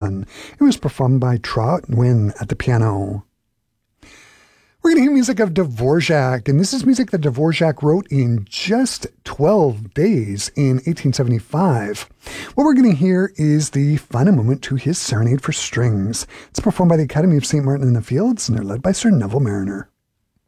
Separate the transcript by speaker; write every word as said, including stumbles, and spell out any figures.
Speaker 1: seven. It was performed by Trot Nguyen at the piano. We're going to hear music of Dvorak, and this is music that Dvorak wrote in just twelve days in eighteen seventy-five. What we're going to hear is the final movement to his Serenade for Strings. It's performed by the Academy of Saint Martin in the Fields, and they're led by Sir Neville Mariner.